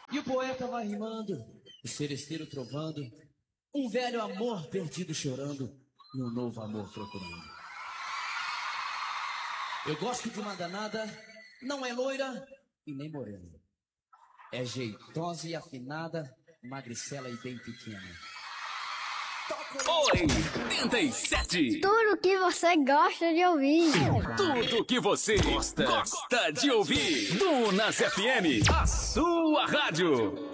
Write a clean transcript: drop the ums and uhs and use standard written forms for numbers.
E o poeta vai rimando, o seresteiro trovando, um velho amor perdido chorando e um novo amor procurando. Eu gosto de uma danada, não é loira e nem morena. É jeitosa e afinada, magricela e bem pequena. Oi, 87. Tudo que você gosta de ouvir. Tudo que você gosta de ouvir. Dunas FM, a sua rádio.